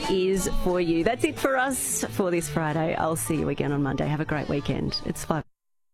is for you. That's it for us for this Friday. I'll see you again on Monday. Have a great weekend. It's 5.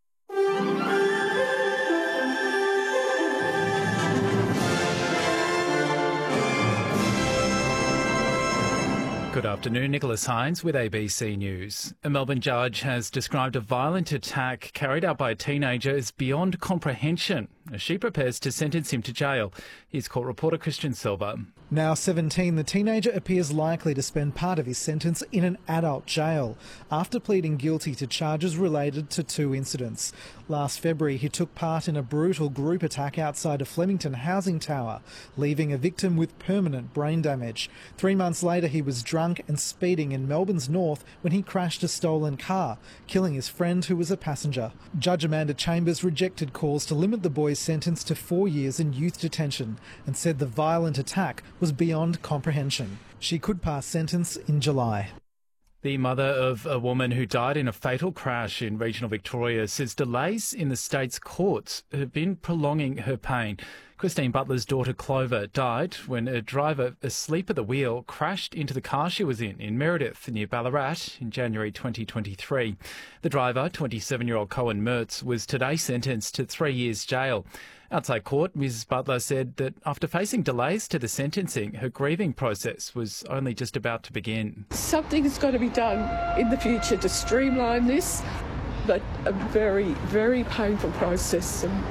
Good afternoon, Nicholas Hines with ABC News. A Melbourne judge has described a violent attack carried out by a teenager as beyond comprehension as she prepares to sentence him to jail. Here's court reporter Christian Silva. Now 17, the teenager appears likely to spend part of his sentence in an adult jail after pleading guilty to charges related to 2 incidents. Last February, he took part in a brutal group attack outside a Flemington housing tower, leaving a victim with permanent brain damage. 3 months later, he was drunk and speeding in Melbourne's north when he crashed a stolen car, killing his friend who was a passenger. Judge Amanda Chambers rejected calls to limit the boy's sentence to 4 years in youth detention and said the violent attack was beyond comprehension. She could pass sentence in July. The mother of a woman who died in a fatal crash in regional Victoria says delays in the state's courts have been prolonging her pain. Christine Butler's daughter Clover died when a driver asleep at the wheel crashed into the car she was in Meredith near Ballarat in January 2023. The driver, 27-year-old Cohen Mertz, was today sentenced to 3 years jail. Outside court, Ms Butler said that after facing delays to the sentencing, her grieving process was only just about to begin. Something has got to be done in the future to streamline this, but a very, very painful process, and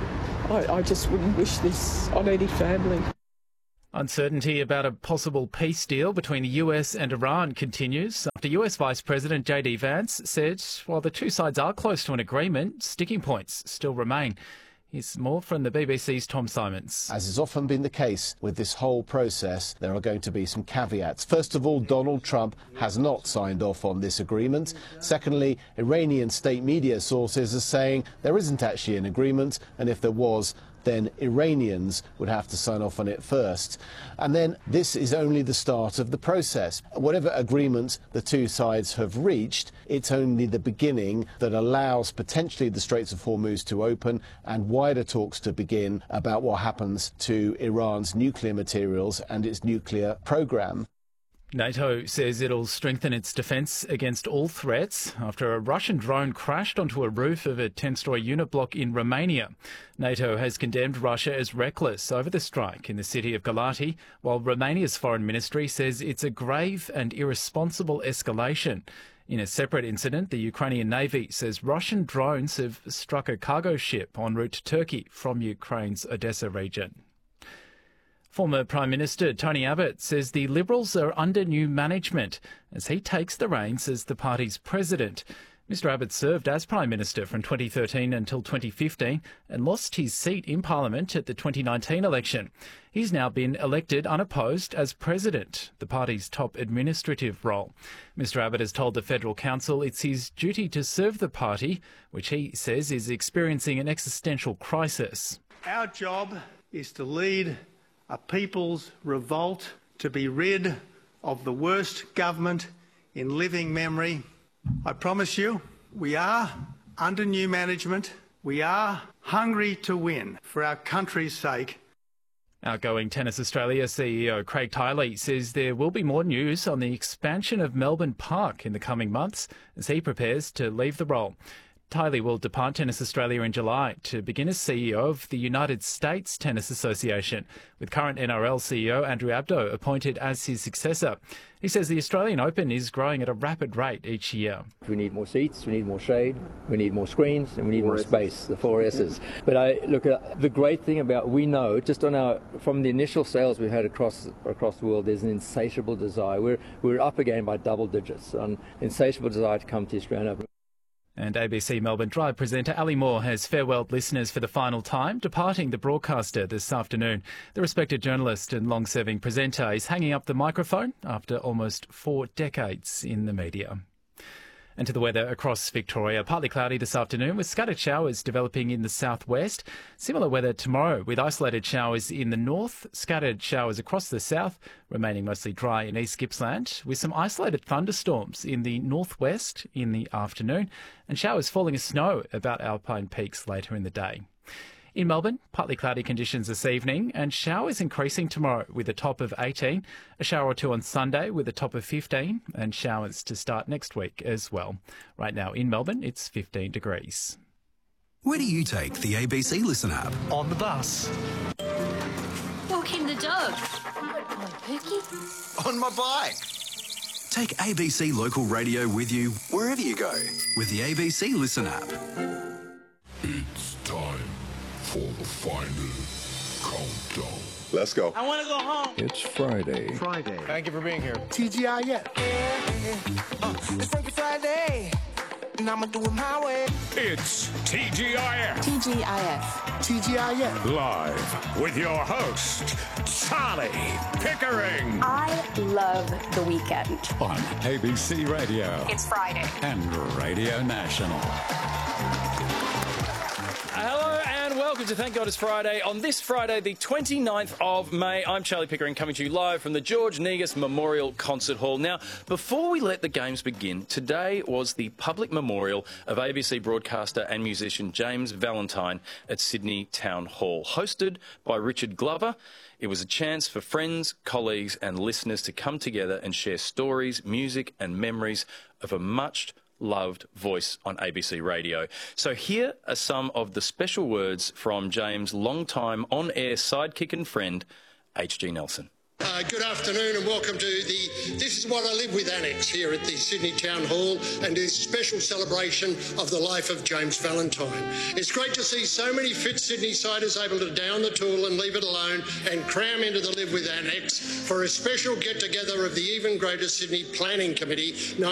I just wouldn't wish this on any family. Uncertainty about a possible peace deal between the US and Iran continues after US Vice President J.D. Vance said while the two sides are close to an agreement, sticking points still remain. Here's more from the BBC's Tom Simons. As has often been the case with this whole process, there are going to be some caveats. First of all, Donald Trump has not signed off on this agreement. Secondly, Iranian state media sources are saying there isn't actually an agreement, and if there was, then Iranians would have to sign off on it first. And then this is only the start of the process. Whatever agreement the two sides have reached, it's only the beginning that allows potentially the Straits of Hormuz to open and wider talks to begin about what happens to Iran's nuclear materials and its nuclear program. NATO says it'll strengthen its defence against all threats after a Russian drone crashed onto a roof of a 10-storey unit block in Romania. NATO has condemned Russia as reckless over the strike in the city of Galati, while Romania's foreign ministry says it's a grave and irresponsible escalation. In a separate incident, the Ukrainian Navy says Russian drones have struck a cargo ship en route to Turkey from Ukraine's Odessa region. Former Prime Minister Tony Abbott says the Liberals are under new management as he takes the reins as the party's president. Mr Abbott served as Prime Minister from 2013 until 2015 and lost his seat in Parliament at the 2019 election. He's now been elected unopposed as President, the party's top administrative role. Mr Abbott has told the Federal Council it's his duty to serve the party, which he says is experiencing an existential crisis. Our job is to lead a people's revolt, to be rid of the worst government in living memory. I promise you, we are under new management. We are hungry to win for our country's sake. Outgoing Tennis Australia CEO Craig Tiley says there will be more news on the expansion of Melbourne Park in the coming months as he prepares to leave the role. Tiley will depart Tennis Australia in July to begin as CEO of the United States Tennis Association, with current NRL CEO Andrew Abdo appointed as his successor. He says the Australian Open is growing at a rapid rate each year. We need more seats, we need more shade, we need more screens, and we need more space, the 4 S's. But the great thing about, we know, just from the initial sales we've had across the world, there's an insatiable desire. We're up again by double digits, an insatiable desire to come to the Australian Open. And ABC Melbourne Drive presenter Ali Moore has farewelled listeners for the final time, departing the broadcaster this afternoon. The respected journalist and long-serving presenter is hanging up the microphone after almost 4 decades in the media. And to the weather across Victoria. Partly cloudy this afternoon with scattered showers developing in the southwest. Similar weather tomorrow with isolated showers in the north, scattered showers across the south, remaining mostly dry in East Gippsland, with some isolated thunderstorms in the northwest in the afternoon and showers falling as snow about Alpine Peaks later in the day. In Melbourne, partly cloudy conditions this evening and showers increasing tomorrow with a top of 18, a shower or two on Sunday with a top of 15 and showers to start next week as well. Right now in Melbourne, it's 15 degrees. Where do you take the ABC Listen app? On the bus. Walking the dog. Good boy, Pookie. On my bike. Take ABC Local Radio with you wherever you go with the ABC Listen app. It's time for the final countdown. Let's go. I want to go home. It's Friday. Thank you for being here. TGIF. It's Freaky Friday. And I'ma do it my way. It's TGIF. TGIF. TGIF. Live with your host, Charlie Pickering. I love the weekend. On ABC Radio. It's Friday. And Radio National. Hello and welcome to Thank God It's Friday. On this Friday, the 29th of May, I'm Charlie Pickering coming to you live from the George Negus Memorial Concert Hall. Now, before we let the games begin, today was the public memorial of ABC broadcaster and musician James Valentine at Sydney Town Hall, hosted by Richard Glover. It was a chance for friends, colleagues and listeners to come together and share stories, music and memories of a much loved voice on ABC Radio. So here are some of the special words from James' longtime on-air sidekick and friend, H.G. Nelson. Good afternoon and welcome to the This Is What I Live With Annex here at the Sydney Town Hall and this special celebration of the life of James Valentine. It's great to see so many fit Sydney-siders able to down the tool and leave it alone and cram into the Live With Annex for a special get-together of the even greater Sydney Planning Committee